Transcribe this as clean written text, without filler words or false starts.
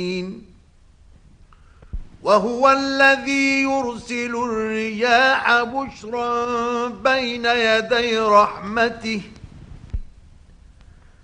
وهو الذي يرسل الرياح بشرا بين يدي رحمته